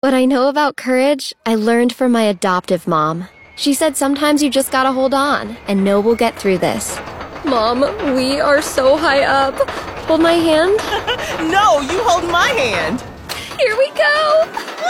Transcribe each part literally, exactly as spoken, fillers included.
What I know about courage, I learned from my adoptive mom. She said sometimes you just gotta hold on and know we'll get through this. Mom, we are so high up. Hold my hand. No, you hold my hand. Here we go.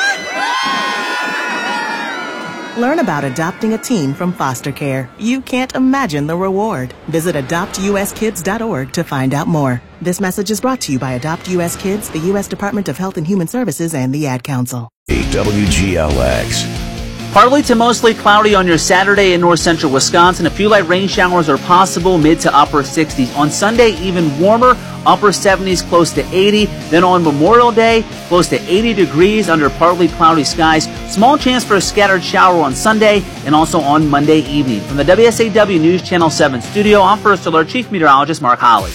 Learn about adopting a teen from foster care. You can't imagine the reward. Visit adopt u s kids dot org to find out more. This message is brought to you by Adopt U S Kids, the U S Department of Health and Human Services, and the Ad Council. W G L X. Partly to mostly cloudy on your Saturday in north central Wisconsin. A few light rain showers are possible, mid to upper sixties. On Sunday, even warmer, upper seventies, close to eighty. Then on Memorial Day, close to eighty degrees under partly cloudy skies. Small chance for a scattered shower on Sunday and also on Monday evening. From the W S A W News Channel seven studio, I'm First Alert Chief Meteorologist Mark Holly.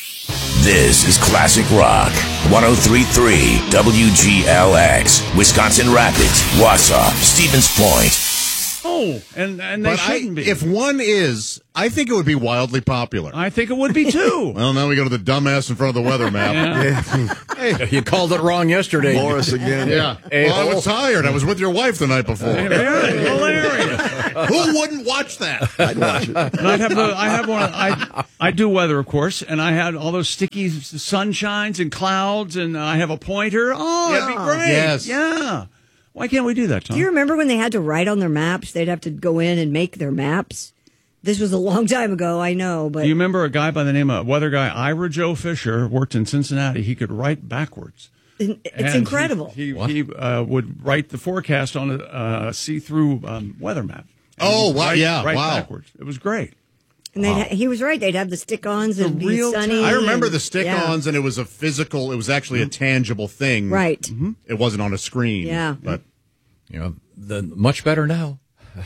This is Classic Rock, one oh three point three W G L X, Wisconsin Rapids, Wausau, Stevens Point. Oh, and, and they but shouldn't I, be. If one is, I think it would be wildly popular. I think it would be, too. Well, now we go to the dumbass in front of the weather map. Yeah. Hey, you called it wrong yesterday. Morris again. Yeah. Well, I was tired. I was with your wife the night before. Hilarious. Who wouldn't watch that? I'd watch it. And I'd have the, I have one. I I do weather, of course, and I had all those sticky sunshines and clouds, and I have a pointer. Oh, that'd be great. Yes. Yeah. Why can't we do that, Tom? Do you remember when they had to write on their maps? They'd have to go in and make their maps. This was a long time ago, I know, but do you remember a guy by the name of weather guy Ira Joe Fisher worked in Cincinnati? He could write backwards. it's And incredible. He he, he uh, would write the forecast on a uh, see-through um, weather map. And Oh, he'd wow, write- yeah, write wow. backwards. It was great. And they'd ha- he was right. They'd have the stick-ons and The be real sunny. I remember and- the stick-ons, and it was a physical, it was actually a tangible thing. Right. Mm-hmm. It wasn't on a screen. Yeah. But, You know, the, much better now.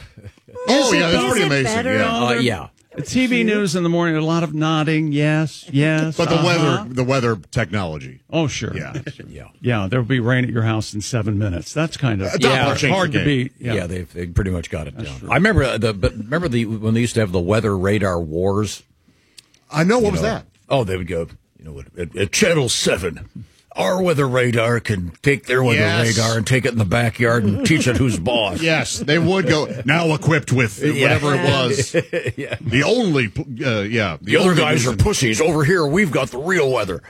oh, yeah, that's is pretty it amazing. better? Yeah. Uh, yeah. The T V news in the morning, a lot of nodding. Yes, yes. But the uh-huh. weather, the weather technology. Oh, sure. Yeah. Yeah. Yeah, there'll be rain at your house in seven minutes. That's kind of Yeah, hard, change hard the to game. beat. Yeah, Yeah. they've, they pretty much got it down. true. I remember uh, the but remember the when they used to have the weather radar wars. I know. What You was know, that? Oh, they would go, you know, at, at Channel seven, our weather radar can take their weather Yes. radar and take it in the backyard and teach it who's boss. Yes, they would go, now equipped with whatever it was. Yeah. The only, uh, yeah. The other only guys are reason- pussies. Over here, we've got the real weather.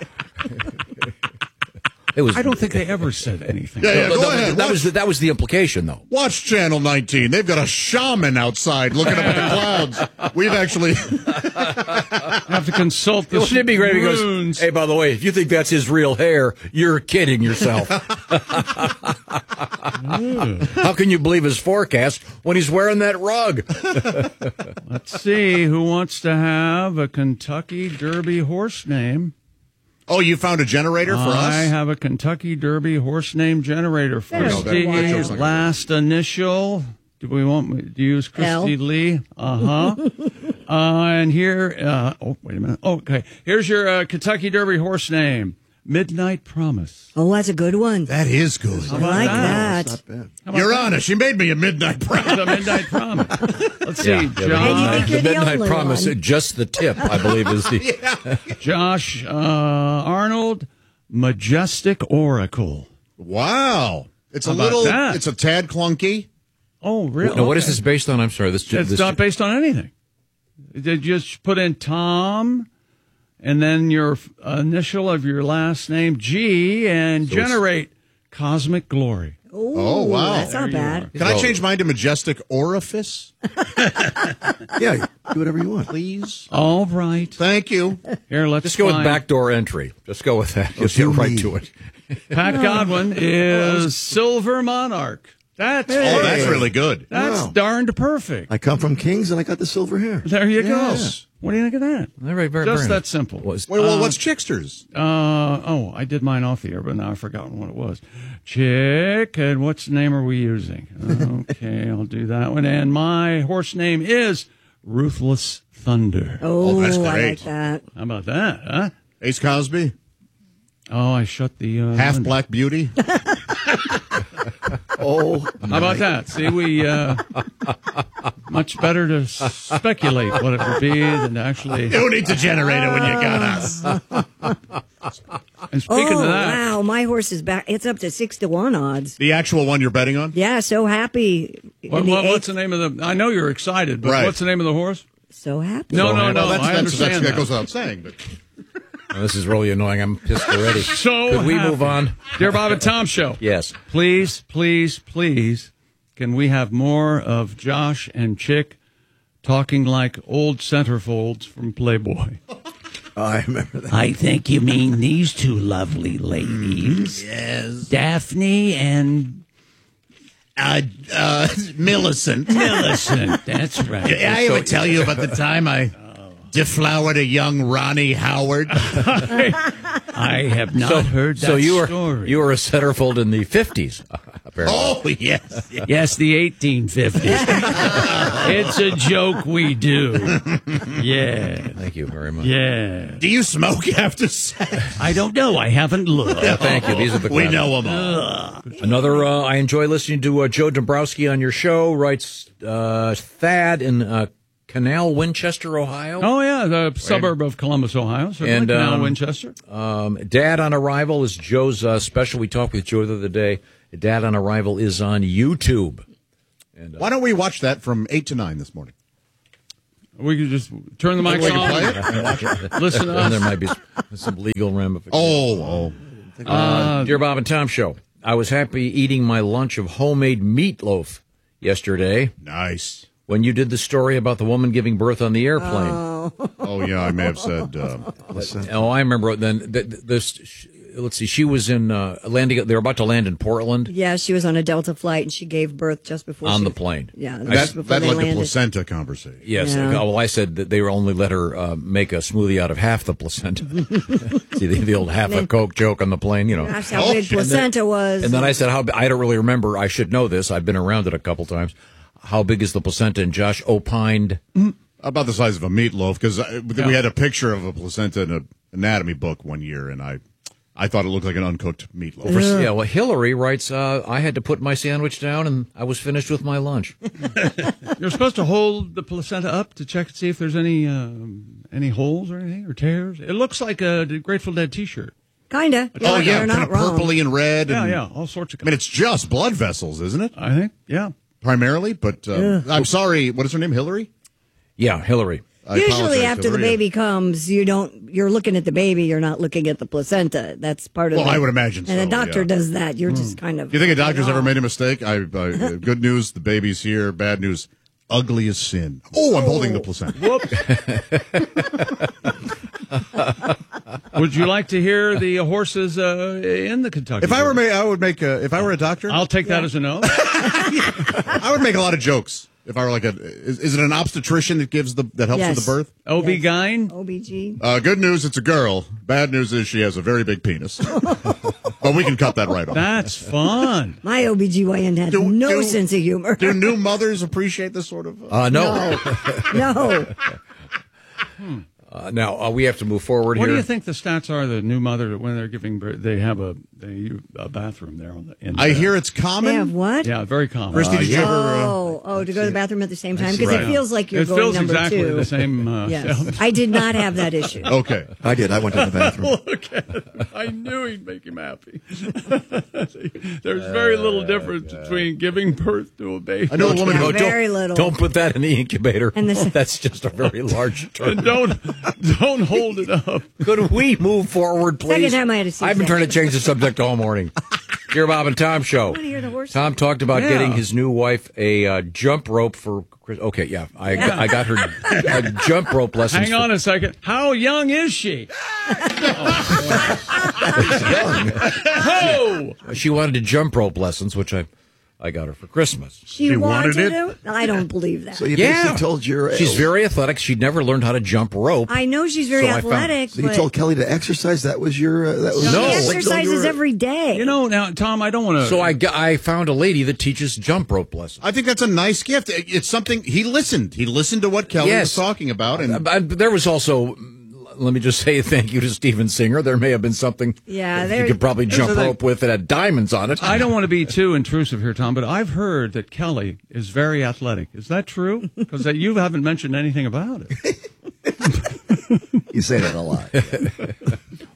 It was. I don't think they ever said anything. Yeah, yeah, But go that, ahead. that watch, was the, that was the implication, though. watch Channel nineteen. They've got a shaman outside looking up at the clouds. We've actually... You have to consult the Wouldn't it be great? He goes, runes. hey, by the way, if you think that's his real hair, you're kidding yourself. How can you believe his forecast when he's wearing that rug? Let's see who wants to have a Kentucky Derby horse name. Oh, you found a generator for I us? have a Kentucky Derby horse name generator. There's Christy, wild. last initial. Do we want me to use Christy L. Lee? Uh-huh. uh And here, uh, oh, wait a minute. Okay, here's your uh, Kentucky Derby horse name. Midnight Promise. Oh, that's a good one. That is good. I like that. Not bad. Your Honor, she made me a midnight promise. The Midnight Promise. Let's see, Yeah, Josh. And you think the you're the midnight only promise, one. just the tip, I believe, is the. Josh uh, Arnold, Majestic Oracle. Wow. It's a How about little, that? it's a tad clunky. Oh, really? No, what is Okay. this based on? I'm sorry. This, It's this not based on anything. They just put in Tom, and then your uh, initial of your last name, G, and So it's- generate Cosmic Glory. Ooh, Oh, wow. That's not There you bad. are. Can I change mine to Majestic Orifice, Yeah, do whatever you want. please? All right. Thank you. Here, let's Just go with find- backdoor entry. Just go with that. Let's get you right need. to it. Pat Godwin is Silver Monarch. That's Oh, that's really good. That's Wow. darned perfect. I come from Kings and I got the silver hair. There you Yes. go. What do you think of that? All right, very, Just very that simple. Was, Wait, well, what's Chicksters? Uh, oh, I did mine off the air, but now I've forgotten what it was. Chick, and what's name are we using? Okay, I'll do that one. And my horse name is Ruthless Thunder. Oh, Oh, that's I like great. that. How about that, huh? Ace Cosby? Oh, I shut the... Uh, Half window. Black Beauty? Oh, How about that? See, we... Uh, much better to speculate what it would be than to actually... You need to generate it when you got us. And speaking oh, of that, wow, my horse is back. It's up to six to one odds. The actual one you're betting on? Yeah, so happy. what, in the what, what's eighth- the name of the? I know you're excited, but Right. what's the name of the horse? So happy. No, no, no. Well, that's, I that's, understand that's, that that. goes without saying. But Oh, this is really annoying. I'm pissed already. So Could we happy. move on? Dear Bob and Tom Show. Yes. Please, please, please, can we have more of Josh and Chick talking like old centerfolds from Playboy? I remember that. I think you mean these two lovely ladies. Yes. Daphne and Uh, uh, Millicent. Millicent. That's right. I ever tell you about the time I deflowered a young Ronnie Howard? I have not So, heard that so you were story. you were a centerfold in the fifties, apparently. Oh, yes. yes. Yes, the eighteen fifties. It's a joke we do. Yeah. Thank you very much. Yeah. Do you smoke after sex? I don't know. I haven't looked. Yeah, thank you. These are the We classics. know them all. Another, uh, I enjoy listening to uh, Joe Dombrowski on your show, writes uh, Thad in uh, Canal, Winchester, Ohio. Oh, yeah, the suburb of Columbus, Ohio. So And, now um, Winchester. Um, Dad on Arrival is Joe's uh, special. We talked with Joe the other day. Dad on Arrival is on YouTube. And, uh, why don't we watch that from eight to nine this morning? We could just turn the mics We can on. play it and watch it. Listen to us. and there might be some legal ramifications. Oh, oh. Uh, Dear Bob and Tom Show, I was happy eating my lunch of homemade meatloaf yesterday Nice. when you did the story about the woman giving birth on the airplane. Oh. Oh, yeah, I may have said. Uh, Oh, I remember then. th- th- This, let's see, she was in uh, landing. They were about to land in Portland Yeah, she was on a Delta flight and she gave birth just before on she, the plane. Yeah, that just before that they like the landed. placenta conversation. Yes. Yeah. Well, I said that they were only let her uh, make a smoothie out of half the placenta. See the, the old half a Coke joke on the plane, you know. Gosh, how Oh, big shit. placenta was. And then I said, "How?" bi- I don't really remember. I should know this. I've been around it a couple times. How big is the placenta? And Josh opined. About the size of a meatloaf, because we had a picture of a placenta in an anatomy book one year, and I, I thought it looked like an uncooked meatloaf. For, yeah. Well, Hillary writes, uh, I had to put my sandwich down, and I was finished with my lunch. You're supposed to hold the placenta up to check to see if there's any uh, any holes or anything or tears. It looks like a Grateful Dead T-shirt. Kinda. Oh, You're yeah, you're kind not of wrong. purpley and red. Yeah, And, yeah, all sorts of. I mean, it's just blood vessels, isn't it? I think, yeah. Primarily, but uh, I'm sorry. What is her name? Hillary? Yeah, Hillary. I Usually apologize, after the Hillary. baby comes, you don't. You're looking at the baby. You're not looking at the placenta. That's part of. Well, the, I would imagine And so, a doctor yeah. does that. You're just kind of. Do you think a doctor's ever made a mistake? I, I good news, the baby's here. Bad news, ugly as sin. Oh, I'm holding the placenta. Would you like to hear the horses uh, in the Kentucky? If I were, Derby? ma- I would make. A, if I were a doctor, I'll take that as a no. I would make a lot of jokes. If I were like a, is, is it an obstetrician that gives the that helps Yes. with the birth? O B G Y N? O B G. Uh, good news, it's a girl. Bad news is she has a very big penis. But we can cut that right off. That's fun. My O B G Y N had Do- no do- sense of humor. Do new mothers appreciate this sort of? Uh, Uh, no. No. Uh, now, uh, we have to move forward What here. do you think the stats are? The new mother when they're giving birth, they have a they a bathroom there on the. In I the- hear it's They common. have what? Yeah, very common. Christy, did you ever? Uh, Oh, oh, to go to the bathroom at the same time because Right. it feels like you're it going feels number exactly two. the same. Uh, Yes, I did not have that issue. okay. I did. I went to the bathroom. Look at it. I knew he'd make him happy. There's very little difference between giving birth to a baby. I know a woman Yeah, who. very don't, little. Don't put that in the incubator. And the- That's just a very large term. And don't don't hold it up. Could we move forward, please? Second time I had a C-section. I've been trying to change the subject all morning. Dear Bob and Tom Show. wanna hear the horse. Tom talked about Yeah. getting his new wife a uh, jump rope for. Chris- Okay, yeah, I, Yeah. I got her a jump rope lessons. Hang on for- a second. How young is she? Oh, She wanted to jump rope lessons, which I, I got her for Christmas. She, She wanted, wanted it? to? I don't believe that. So you Yeah. basically told your. She's very athletic. She'd never learned how to jump rope. I know she's very So I found- athletic, So you but told Kelly to exercise. That was your. Uh, that was No. she Like, exercises every day. you know now, Tom. I don't want to. So I, got- I found a lady that teaches jump rope lessons. I think that's a nice gift. It's something he listened. He listened to what Kelly Yes. was talking about, and Uh, but there was also, let me just say thank you to Steven Singer. There may have been something Yeah, that there- you could probably Here's jump the thing. rope with that had diamonds on it. I don't want to be too intrusive here, Tom, but I've heard that Kelly is very athletic. Is that true? Because you haven't mentioned anything about it. You say that a lot.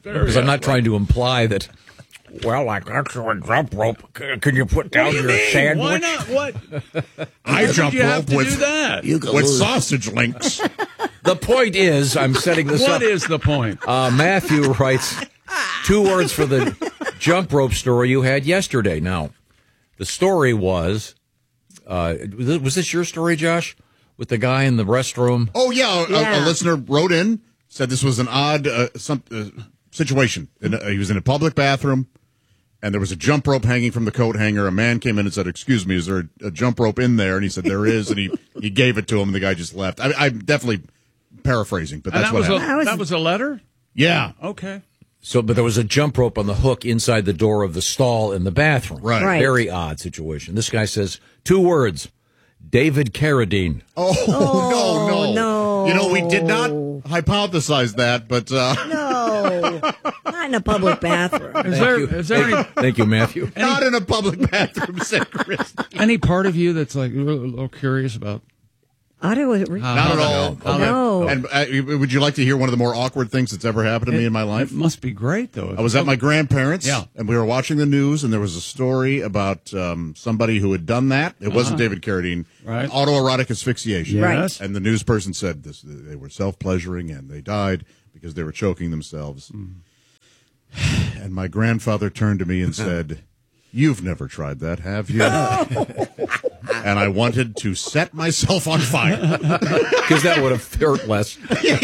Because I'm not trying to imply that, well, like excellent jump rope. C- Can you put down you your mean? sandwich? Why not? What? I Why jump did you have rope to with, do that? with sausage links. The point is, I'm setting this What up. What is the point? Uh, Matthew writes two words for the jump rope story you had yesterday. Now, the story was, uh, was this your story, Josh? With the guy in the restroom? Oh, yeah. A, Yeah. a listener wrote in, said this was an odd uh, some, uh, situation. In a, he was in a public bathroom, and there was a jump rope hanging from the coat hanger. A man came in and said, excuse me, is there a, a jump rope in there? And he said, there is, and he, he gave it to him, and the guy just left. I, I'm definitely paraphrasing, but And that's that what was happened. a, that was a letter? Yeah. Okay. So, but there was a jump rope on the hook inside the door of the stall in the bathroom. Right. Right. Very odd situation. This guy says two words, David Carradine. Oh, no, no. no. You know, we did not hypothesize that, but... Uh, No, not in a public bathroom. Is there, is there any, Thank you, Matthew. not in a public bathroom, said Chris. any part of you that's like a little, a little curious about? Otto, was it re- Not at all. How that- No. And uh, would you like to hear one of the more awkward things that's ever happened to me in my life? It must be great, though. I was at my grandparents', Yeah. and we were watching the news, and there was a story about um, somebody who had done that. It wasn't David Carradine. Right. Autoerotic asphyxiation. Yes. And the news person said this, they were self-pleasuring, and they died because they were choking themselves. And my grandfather turned to me and said, "You've never tried that, have you?" And I wanted to set myself on fire. Because that would have hurt less.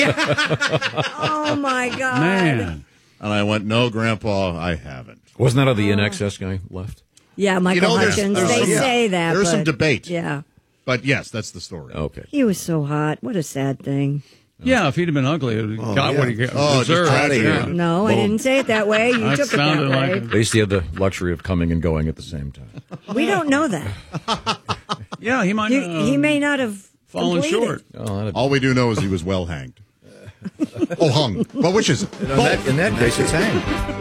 Oh my God, Man. And I went, "No, Grandpa, I haven't." Wasn't that how the N X S guy left? Yeah, Michael You know, there's- Hutchins. there's They some- yeah. say that. There's some but- debate. Yeah, But yes, that's the story. Okay. he was so hot. What a sad thing. Yeah, if he'd have been ugly, it would have got yeah. what he got- Oh, just deserved. tragedy. Yeah. No, I didn't say it that way. You That took it that sounded way. like At least he had the luxury of coming and going at the same time. We don't know that. Yeah, he might You, uh, he may not have fallen completed. short. Oh, that'd- All we do know is he was well hanged. Oh, hung. Well, which is it? in, that, in that case, it's hang.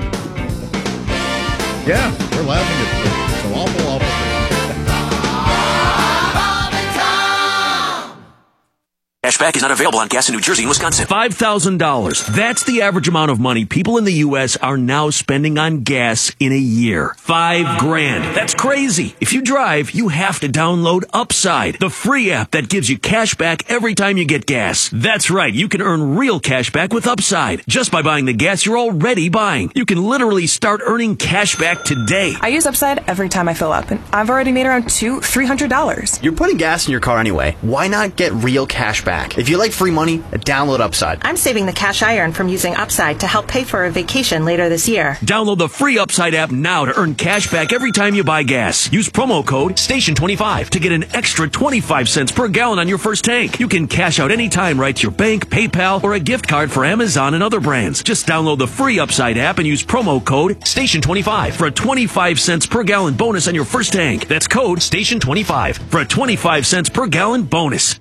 Yeah, we're laughing at some awful, awful things. Cashback is not available on gas in New Jersey and Wisconsin. five thousand dollars. That's the average amount of money people in the U S are now spending on gas in a year. Five grand. That's crazy. If you drive, you have to download Upside, the free app that gives you cash back every time you get gas. That's right. You can earn real cash back with Upside just by buying the gas you're already buying. You can literally start earning cash back today. I use Upside every time I fill up, and I've already made around two, three hundred dollars. You're putting gas in your car anyway. Why not get real cash back? If you like free money, download Upside. I'm saving the cash I earn from using Upside to help pay for a vacation later this year. Download the free Upside app now to earn cash back every time you buy gas. Use promo code station twenty-five to get an extra twenty-five cents per gallon on your first tank. You can cash out anytime right to your bank, PayPal, or a gift card for Amazon and other brands. Just download the free Upside app and use promo code station twenty-five for a twenty-five cents per gallon bonus on your first tank. That's code station twenty-five for a twenty-five cents per gallon bonus.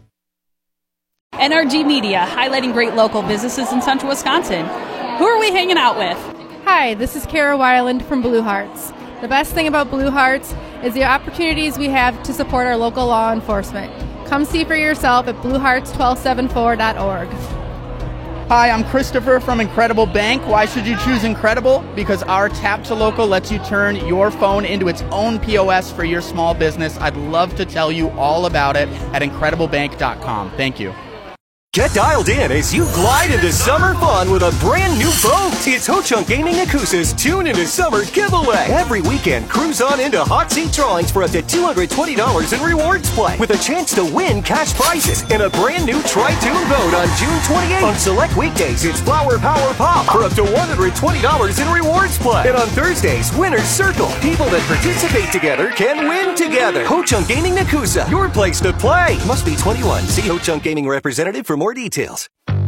N R G Media, highlighting great local businesses in central Wisconsin. Who are we hanging out with? Hi, this is Kara Weiland from Blue Hearts. The best thing about Blue Hearts is the opportunities we have to support our local law enforcement. Come see for yourself at blue hearts one two seven four dot org. Hi, I'm Christopher from Incredible Bank. Why should you choose Incredible? Because our Tap to Local lets you turn your phone into its own P O S for your small business. I'd love to tell you all about it at incredible bank dot com. Thank you. Get dialed in as you glide into summer fun with a brand new boat. It's Ho Chunk Gaming Nakusa's Tune into Summer giveaway. Every weekend, cruise on into hot seat drawings for up to two hundred twenty dollars in rewards play with a chance to win cash prizes and a brand new Tri-Tune boat on June twenty-eighth. On select weekdays, it's Flower Power Pop for up to one hundred twenty dollars in rewards play. And on Thursdays, Winner's Circle. People that participate together can win together. Ho Chunk Gaming Nakusa, your place to play. Must be twenty-one. See Ho Chunk Gaming representative for more details.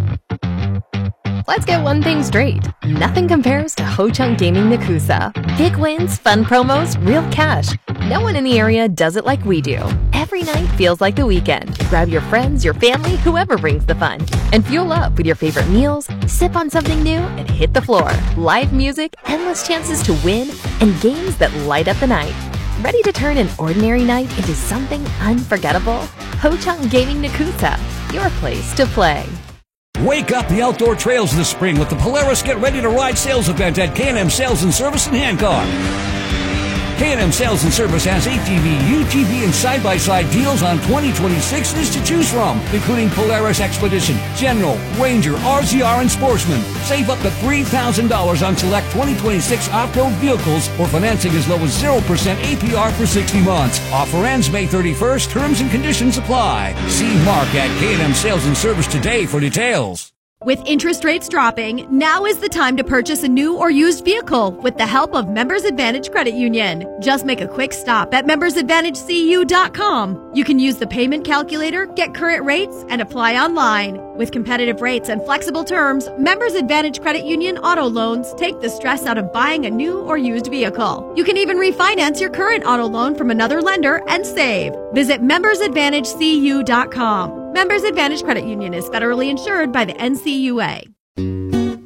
Let's get one thing straight. Nothing compares to Ho Chunk Gaming Nakusa. Big wins, fun promos, real cash. No one in the area does it like we do. Every night feels like the weekend. Grab your friends, your family, whoever brings the fun. And fuel up with your favorite meals, sip on something new, and hit the floor. Live music, endless chances to win, and games that light up the night. Ready to turn an ordinary night into something unforgettable? Ho Chunk Gaming Nakusa, your place to play. Wake up the outdoor trails this spring with the Polaris Get Ready to Ride sales event at K and M Sales and Service in Hancock. K and M Sales and Service has A T V, U T V, and side-by-side deals on twenty twenty-sixes to choose from, including Polaris Expedition, General, Ranger, R Z R, and Sportsman. Save up to three thousand dollars on select twenty twenty-six off-road vehicles or financing as low as zero percent A P R for sixty months. Offer ends May thirty-first. Terms and conditions apply. See Mark at K and M Sales and Service today for details. With interest rates dropping, now is the time to purchase a new or used vehicle with the help of Members Advantage Credit Union. Just make a quick stop at members advantage c u dot com. You can use the payment calculator, get current rates, and apply online. With competitive rates and flexible terms, Members Advantage Credit Union auto loans take the stress out of buying a new or used vehicle. You can even refinance your current auto loan from another lender and save. Visit members advantage c u dot com. Members Advantage Credit Union is federally insured by the N C U A.